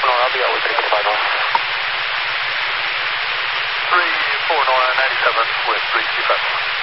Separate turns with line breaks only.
I'll be out with 325 north.
349, 97 with 325 north.